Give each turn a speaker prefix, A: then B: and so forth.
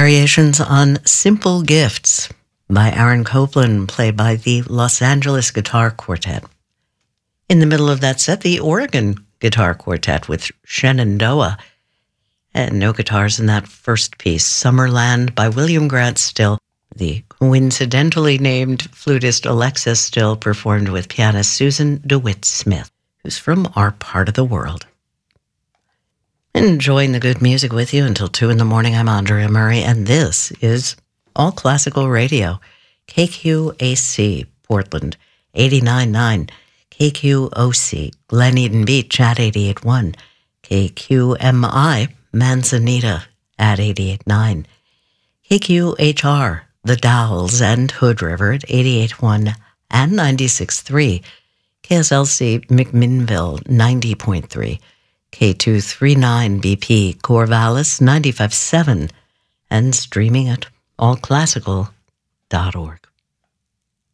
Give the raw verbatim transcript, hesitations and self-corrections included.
A: Variations on Simple Gifts by Aaron Copland, played by the Los Angeles Guitar Quartet. In the middle of that set, the Oregon Guitar Quartet with Shenandoah. And no guitars in that first piece, Summerland by William Grant Still. The coincidentally named flutist Alexis Still performed with pianist Susan DeWitt Smith, who's from our part of the world. Enjoying the good music with you until two in the morning. I'm Andrea Murray, and this is All Classical Radio. K Q A C, Portland, eighty-nine point nine. K Q O C, Glen Eden Beach at eighty-eight point one. K Q M I, Manzanita at eighty-eight point nine. K Q H R, The Dalles and Hood River at eighty-eight point one and ninety-six point three. K S L C, McMinnville, ninety point three. K two thirty-nine B P, Corvallis, ninety-five point seven, and streaming at all classical dot org.